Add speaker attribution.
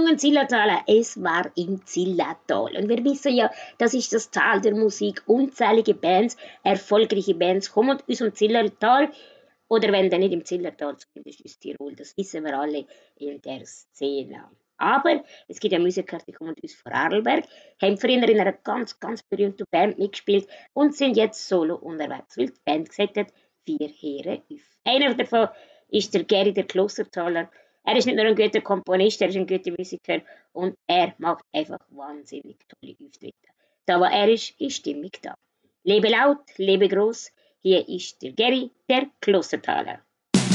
Speaker 1: gesungen Zillertaler, es war im Zillertal. Und wir wissen ja, das ist das Tal der Musik. Unzählige Bands, erfolgreiche Bands kommen aus dem Zillertal. Oder wenn dann nicht im Zillertal, zumindest aus Tirol. Das wissen wir alle in der Szene. Aber es gibt ja Musiker, die kommen aus Vorarlberg, haben früher in einer ganz, ganz berühmten Band mitgespielt und sind jetzt solo unterwegs, weil die Band gesagt hat, wir hören auf. Einer davon ist der Gary der Klostertaler. Er ist nicht nur ein guter Komponist, er ist ein guter Musiker und er macht einfach wahnsinnig tolle Auftritte. Da wo er ist Stimmung da. Lebe laut, lebe groß. Hier ist der Gary der Klostertaler.